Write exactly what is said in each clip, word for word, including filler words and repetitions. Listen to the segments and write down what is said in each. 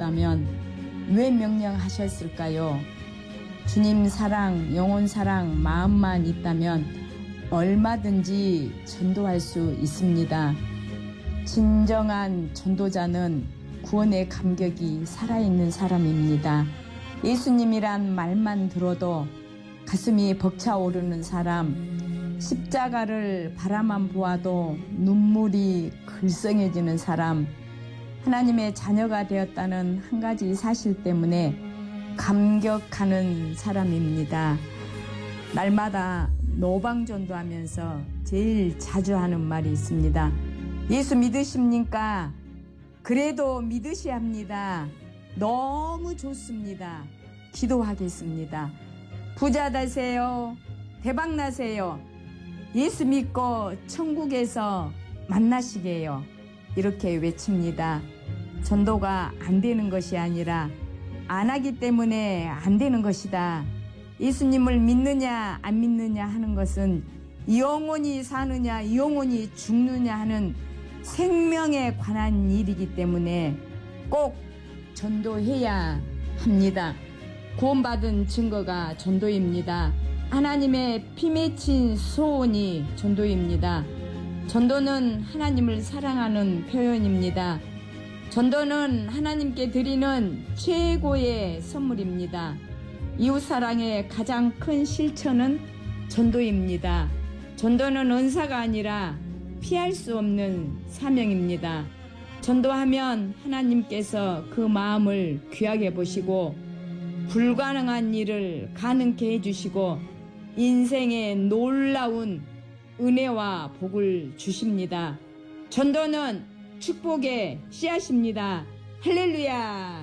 있었다면 왜 명령하셨을까요? 주님 사랑, 영혼 사랑, 마음만 있다면 얼마든지 전도할 수 있습니다. 진정한 전도자는 구원의 감격이 살아있는 사람입니다. 예수님이란 말만 들어도 가슴이 벅차오르는 사람, 십자가를 바라만 보아도 눈물이 글썽해지는 사람, 하나님의 자녀가 되었다는 한 가지 사실 때문에 감격하는 사람입니다. 날마다 노방전도하면서 제일 자주 하는 말이 있습니다. 예수 믿으십니까? 그래도 믿으셔야 합니다. 너무 좋습니다. 기도하겠습니다. 부자 되세요. 대박 나세요. 예수 믿고 천국에서 만나시게요. 이렇게 외칩니다. 전도가 안 되는 것이 아니라 안 하기 때문에 안 되는 것이다. 예수님을 믿느냐 안 믿느냐 하는 것은 영원히 사느냐 영원히 죽느냐 하는 생명에 관한 일이기 때문에 꼭 전도해야 합니다. 구원받은 증거가 전도입니다. 하나님의 피 맺힌 소원이 전도입니다. 전도는 하나님을 사랑하는 표현입니다. 전도는 하나님께 드리는 최고의 선물입니다. 이웃사랑의 가장 큰 실천은 전도입니다. 전도는 은사가 아니라 피할 수 없는 사명입니다. 전도하면 하나님께서 그 마음을 귀하게 보시고 불가능한 일을 가능케 해주시고 인생의 놀라운 은혜와 복을 주십니다. 전도는 축복의 씨앗입니다. 할렐루야.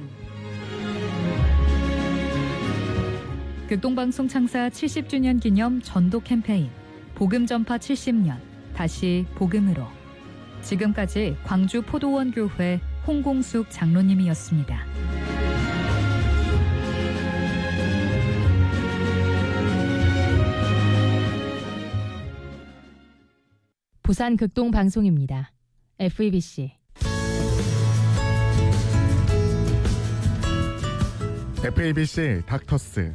극동방송 창사 칠십 주년 기념 전도 캠페인 복음 전파 칠십 년 다시 복음으로. 지금까지 광주 포도원 교회 홍공숙 장로님이었습니다. 부산 극동방송입니다. 에프이비씨 에프이비씨 닥터스.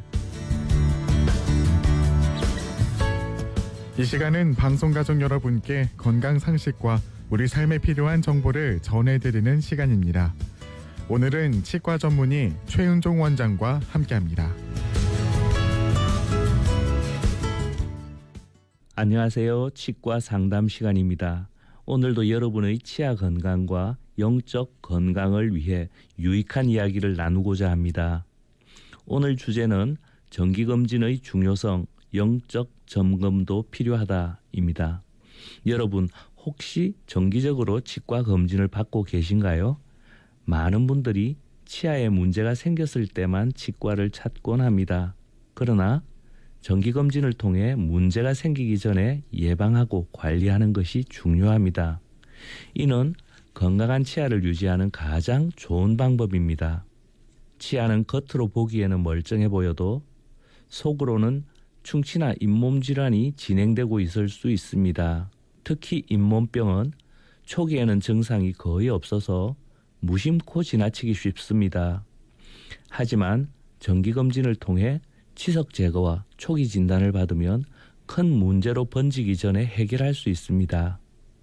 이 시간은 방송가족 여러분께 건강 상식과 우리 삶에 필요한 정보를 전해드리는 시간입니다. 오늘은 치과 전문의 최은종 원장과 함께합니다. 안녕하세요. 치과 상담 시간입니다. 오늘도 여러분의 치아 건강과 영적 건강을 위해 유익한 이야기를 나누고자 합니다. 오늘 주제는 정기검진의 중요성, 영적 점검도 필요하다입니다. 여러분 혹시 정기적으로 치과 검진을 받고 계신가요? 많은 분들이 치아에 문제가 생겼을 때만 치과를 찾곤 합니다. 그러나 정기검진을 통해 문제가 생기기 전에 예방하고 관리하는 것이 중요합니다. 이는 건강한 치아를 유지하는 가장 좋은 방법입니다. 치아는 겉으로 보기에는 멀쩡해 보여도 속으로는 충치나 잇몸 질환이 진행되고 있을 수 있습니다. 특히 잇몸병은 초기에는 증상이 거의 없어서 무심코 지나치기 쉽습니다. 하지만 정기검진을 통해 치석 제거와 초기 진단을 받으면 큰 문제로 번지기 전에 해결할 수 있습니다.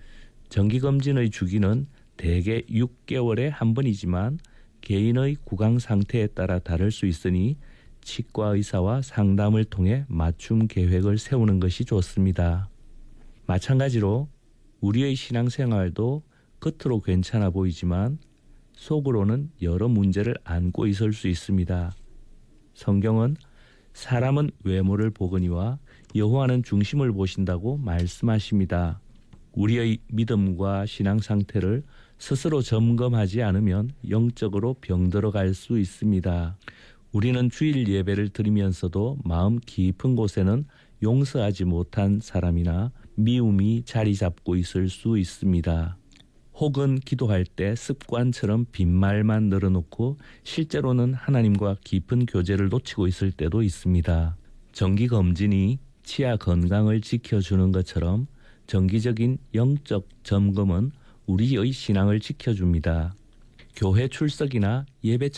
정기검진의 주기는 대개 육 개월에 한 번이지만 개인의 구강 상태에 따라 다를 수 있으니 치과 의사와 상담을 통해 맞춤 계획을 세우는 것이 좋습니다. 마찬가지로 우리의 신앙생활도 겉으로 괜찮아 보이지만 속으로는 여러 문제를 안고 있을 수 있습니다. 성경은 사람은 외모를 보거니와 여호와는 중심을 보신다고 말씀하십니다. 우리의 믿음과 신앙 상태를 스스로 점검하지 않으면 영적으로 병들어갈 수 있습니다. 우리는 주일 예배를 드리면서도 마음 깊은 곳에는 용서하지 못한 사람이나 미움이 자리 잡고 있을 수 있습니다. 혹은 기도할 때 습관처럼 빈말만 늘어놓고 실제로는 하나님과 깊은 교제를 놓치고 있을 때도 있습니다. 정기검진이 치아 건강을 지켜주는 것처럼 정기적인 영적 점검은 우리의 신앙을 지켜줍니다. 교회 출석이나 예배